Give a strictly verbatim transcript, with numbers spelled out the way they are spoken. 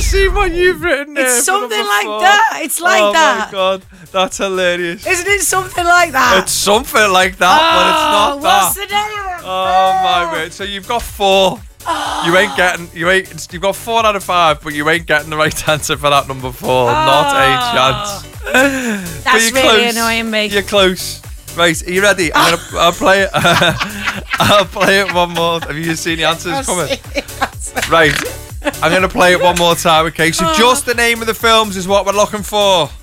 see what you've written there. It's something like four. that. It's like oh that. Oh my God, that's hilarious. Isn't it something like that? It's something like that, oh, but it's not what's that. the name of it? Oh my word! So you've got four. Oh. You ain't getting. You ain't. You've got four out of five, but you ain't getting the right answer for that number four. Oh. Not a chance. That's really close. Annoying me. You're close. Right, are you ready? I'm gonna. I'll play it. I'll play it one more. Have you seen the answers I'll coming? The right. I'm gonna play it one more time. Okay. So just the name of the films is what we're looking for.